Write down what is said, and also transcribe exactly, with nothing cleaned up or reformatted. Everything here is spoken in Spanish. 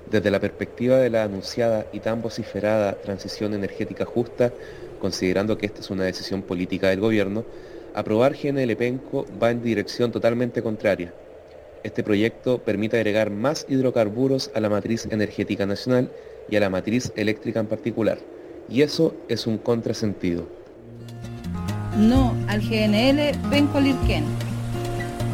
Desde la perspectiva de la anunciada y tan vociferada transición energética justa, considerando que esta es una decisión política del gobierno, aprobar G N L Penco va en dirección totalmente contraria. Este proyecto permite agregar más hidrocarburos a la matriz energética nacional y a la matriz eléctrica en particular, y eso es un contrasentido. No al G N L Penco Lirquén.